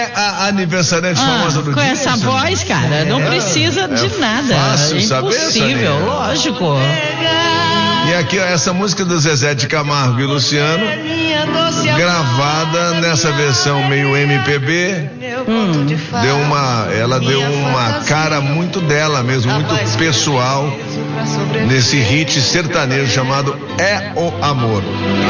é a aniversariante famosa do com dia? Com essa voz, cara, não precisa de nada. Fácil é saber, impossível, Soninha. lógico. E aqui, ó, essa música do Zezé de Camargo e Luciano, gravada nessa versão meio MPB, ela deu uma cara muito dela mesmo, muito pessoal, nesse hit sertanejo chamado É o Amor.